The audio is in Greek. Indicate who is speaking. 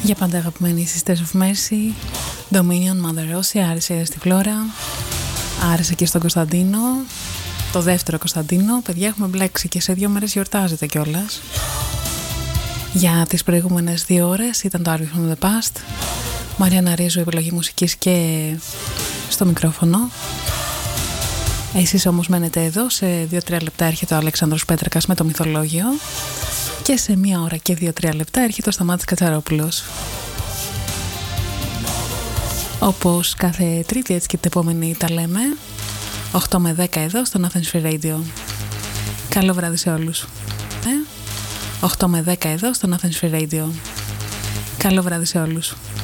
Speaker 1: Για πάντα αγαπημένοι Sisters of Mercy, Dominion, Mother Rossi, άρεσε στη Φλόρα, άρεσε και στον Κωνσταντίνο, το δεύτερο Κωνσταντίνο. Παιδιά, έχουμε μπλέξει και σε 2 μέρες γιορτάζεται κιόλας. Για τις προηγούμενες 2 ώρες ήταν το Army from the Past, Μαριάννα Ρίζου, επιλογή μουσικής και στο μικρόφωνο. Εσείς όμως μένετε εδώ, σε 2-3 λεπτά έρχεται ο Αλέξανδρος Πέτρακας με το μυθολόγιο και σε 1 ώρα και 2-3 λεπτά έρχεται ο Σταμάτης Κατσαρόπουλος. Όπως κάθε Τρίτη, έτσι και την επόμενη τα λέμε 8 με 10 εδώ στο Athens Free Radio. Καλό βράδυ σε όλους. 8 με 10 εδώ στο Athens Free Radio. Καλό βράδυ σε όλους.